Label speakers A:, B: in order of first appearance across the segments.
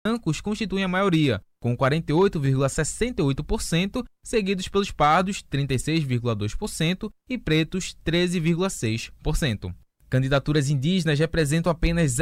A: brancos constituem a maioria, com 48,68%, seguidos pelos pardos, 36,2%, e pretos, 13,6%. Candidaturas indígenas representam apenas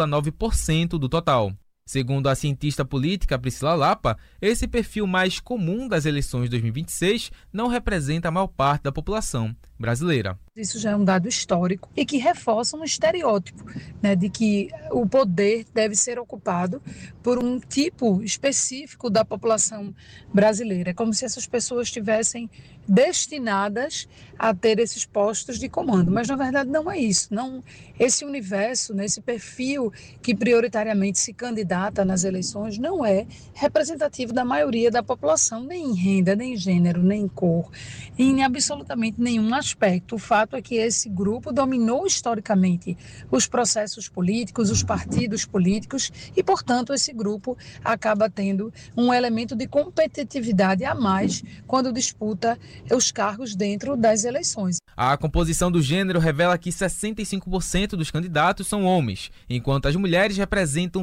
A: 0,9% do total. Segundo a cientista política Priscila Lapa, esse perfil mais comum das eleições de 2026 não representa a maior parte da população brasileira.
B: Isso já é um dado histórico e que reforça um estereótipo, né, de que o poder deve ser ocupado por um tipo específico da população brasileira. É como se essas pessoas estivessem destinadas a ter esses postos de comando, mas na verdade não é isso. Não, esse universo, né, esse perfil que prioritariamente se candidata nas eleições não é representativo da maioria da população, nem em renda, nem em gênero, nem em cor, em absolutamente nenhum aspecto. O fato é que esse grupo dominou historicamente os processos políticos, os partidos políticos e, portanto, esse grupo acaba tendo um elemento de competitividade a mais quando disputa os cargos dentro das eleições.
A: A composição do gênero revela que 65% dos candidatos são homens, enquanto as mulheres representam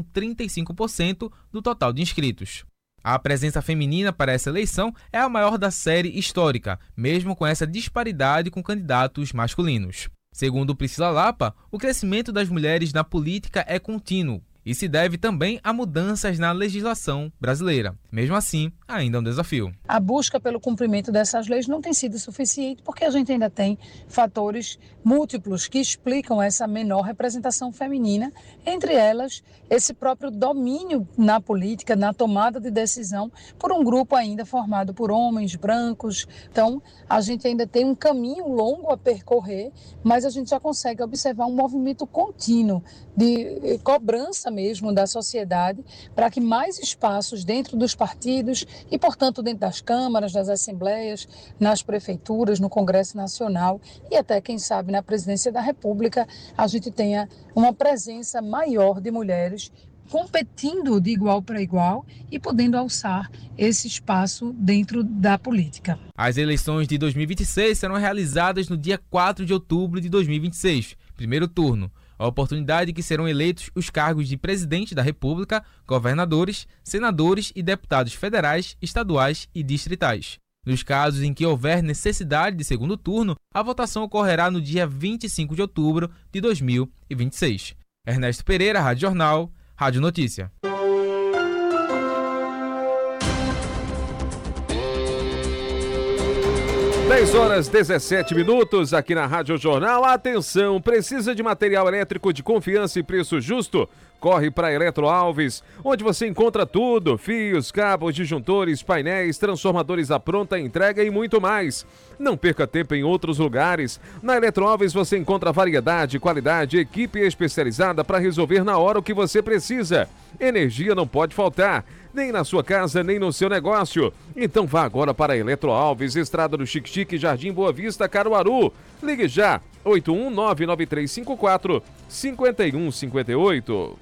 A: 35% do total de inscritos. A presença feminina para essa eleição é a maior da série histórica, mesmo com essa disparidade com candidatos masculinos. Segundo Priscila Lapa, o crescimento das mulheres na política é contínuo e se deve também a mudanças na legislação brasileira. Mesmo assim, ainda é um desafio.
B: A busca pelo cumprimento dessas leis não tem sido suficiente porque a gente ainda tem fatores múltiplos que explicam essa menor representação feminina, entre elas esse próprio domínio na política, na tomada de decisão, por um grupo ainda formado por homens brancos. Então, a gente ainda tem um caminho longo a percorrer, mas a gente já consegue observar um movimento contínuo de cobrança mesmo da sociedade para que mais espaços dentro dos partidos e, portanto, dentro das câmaras, das assembleias, nas prefeituras, no Congresso Nacional e até, quem sabe, na Presidência da República, a gente tenha uma presença maior de mulheres competindo de igual para igual e podendo alçar esse espaço dentro da política.
A: As eleições de 2026 serão realizadas no dia 4 de outubro de 2026, primeiro turno. A oportunidade que serão eleitos os cargos de presidente da República, governadores, senadores e deputados federais, estaduais e distritais. Nos casos em que houver necessidade de segundo turno, a votação ocorrerá no dia 25 de outubro de 2026. Ernesto Pereira, Rádio Jornal, Rádio Notícia.
C: 10h17 aqui na Rádio Jornal. Atenção, precisa de material elétrico de confiança e preço justo? Corre para Eletro Alves, onde você encontra tudo: fios, cabos, disjuntores, painéis, transformadores à pronta entrega e muito mais. Não perca tempo em outros lugares. Na Eletro Alves você encontra variedade, qualidade, equipe especializada para resolver na hora o que você precisa. Energia não pode faltar, nem na sua casa, nem no seu negócio. Então vá agora para a Eletro Alves, Estrada do Xique-Xique, Jardim Boa Vista, Caruaru. Ligue já, 8199354-5158.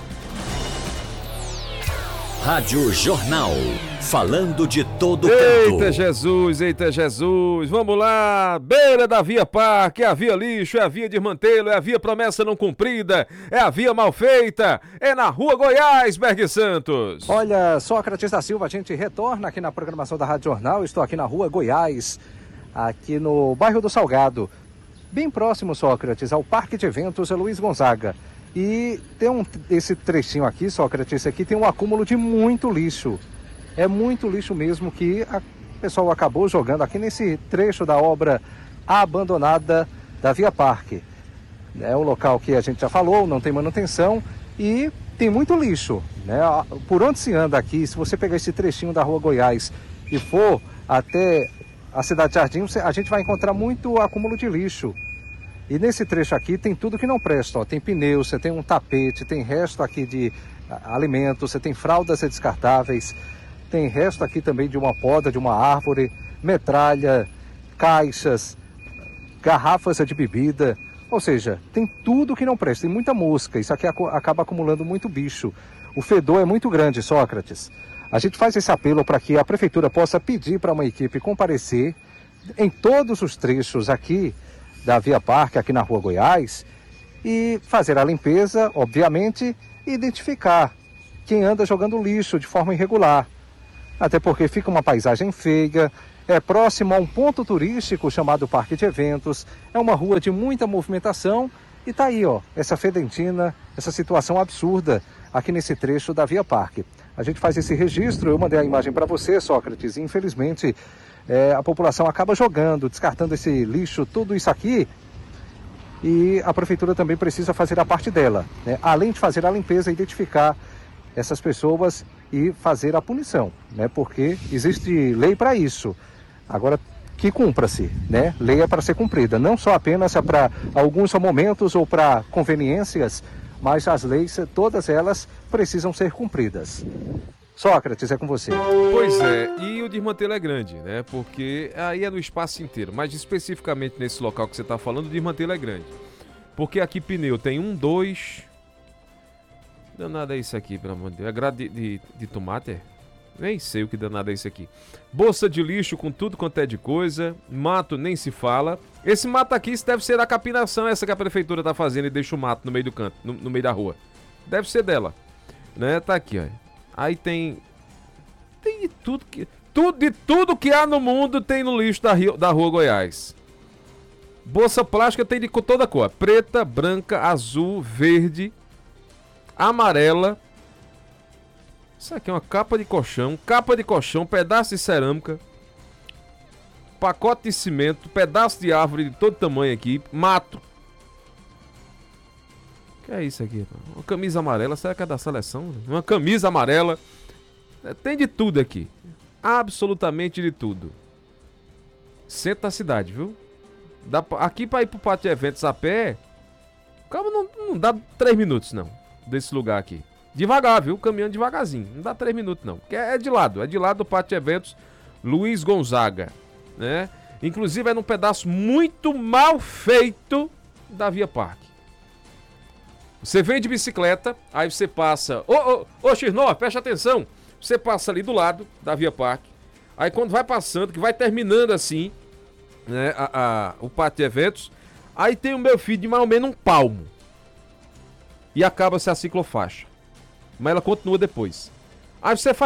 D: Rádio Jornal, falando de todo canto.
C: Eita Jesus, vamos lá, beira da Via Parque, é a via lixo, é a via desmantelo, é a via promessa não cumprida, é a via mal feita, é na Rua Goiás, Berg Santos.
E: Olha, Sócrates da Silva, a gente retorna aqui na programação da Rádio Jornal, estou aqui na Rua Goiás, aqui no bairro do Salgado, bem próximo, Sócrates, ao Parque de Eventos Luiz Gonzaga. E tem esse trechinho aqui, Sócrates, aqui tem um acúmulo de muito lixo. É muito lixo mesmo que o pessoal acabou jogando aqui nesse trecho da obra abandonada da Via Parque. É um local que a gente já falou, não tem manutenção e tem muito lixo, né? Por onde se anda aqui, se você pegar esse trechinho da Rua Goiás e for até a Cidade Jardim, a gente vai encontrar muito acúmulo de lixo. E nesse trecho aqui tem tudo que não presta, ó. Tem pneu, você tem um tapete, tem resto aqui de alimentos, você tem fraldas descartáveis, tem resto aqui também de uma poda, de uma árvore, metralha, caixas, garrafas de bebida, ou seja, tem tudo que não presta, tem muita mosca, isso aqui acaba acumulando muito bicho. O fedor é muito grande, Sócrates. A gente faz esse apelo para que a prefeitura possa pedir para uma equipe comparecer em todos os trechos aqui da Via Parque, aqui na Rua Goiás, e fazer a limpeza, obviamente, e identificar quem anda jogando lixo de forma irregular. Até porque fica uma paisagem feia, é próximo a um ponto turístico chamado Parque de Eventos, é uma rua de muita movimentação e tá aí, ó, essa fedentina, essa situação absurda aqui nesse trecho da Via Parque. A gente faz esse registro, eu mandei a imagem para você, Sócrates, e infelizmente a população acaba jogando, descartando esse lixo, tudo isso aqui, e a prefeitura também precisa fazer a parte dela, né? Além de fazer a limpeza, identificar essas pessoas e fazer a punição, né? Porque existe lei para isso. Agora, que cumpra-se, né? Lei é para ser cumprida, não só apenas para alguns momentos ou para conveniências, mas as leis, todas elas, precisam ser cumpridas. Sócrates, é com você.
C: Pois é, e o desmantelo é grande, né? Porque aí é no espaço inteiro, mas especificamente nesse local que você está falando, o desmantelo é grande. Porque aqui pneu tem 1, 2... Danado é isso aqui, pelo amor de Deus. É grade de tomate, é? Nem sei o que danado é isso aqui. Bolsa de lixo com tudo quanto é de coisa. Mato nem se fala. Esse mato aqui, isso deve ser da capinação, essa que a prefeitura tá fazendo e deixa o mato no meio do canto, no meio da rua. Deve ser dela, né? Tá aqui, ó. Aí tem de tudo que... de tudo que há no mundo tem no lixo da rua Goiás. Bolsa plástica tem de toda cor. Preta, branca, azul, verde, amarela. Isso aqui é uma capa de colchão, pedaço de cerâmica, pacote de cimento, pedaço de árvore de todo tamanho aqui, mato. O que é isso aqui? Uma camisa amarela, será que é da seleção? Uma camisa amarela. Tem de tudo aqui. Absolutamente de tudo. Centro da cidade, viu? Aqui pra ir pro pátio de eventos a pé, calma, não dá 3 minutos não, desse lugar aqui. Devagar, viu? Caminhando devagarzinho. Não dá 3 minutos, não. Porque é de lado do Pátio de Eventos Luiz Gonzaga, né? Inclusive é num pedaço muito mal feito da Via Parque. Você vem de bicicleta, aí você passa... Ô, Xirnó, presta atenção. Você passa ali do lado da Via Parque. Aí quando vai passando, que vai terminando assim, né, o Pátio de Eventos, aí tem o meu filho de mais ou menos 1 palmo. E acaba-se a ciclofaixa. Mas ela continua depois. Aí você faz